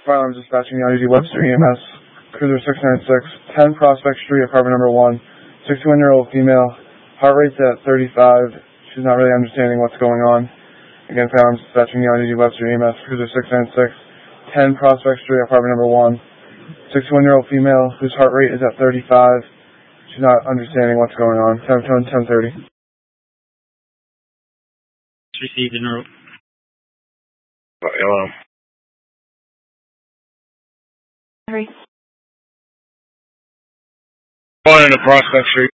Firearms Dispatching, the IDG Webster EMS, Cruiser 696, 10 Prospect Street, apartment number 1, 61-year-old female, heart rate's at 35, she's not really understanding what's going on. Again, Firearms Dispatching, the IDG Webster EMS, Cruiser 696, 10 Prospect Street, apartment number 1, 61-year-old female whose heart rate is at 35, she's not understanding what's going on. 10:30. Received in route. Hello. Hurry. Going into Prospect Street.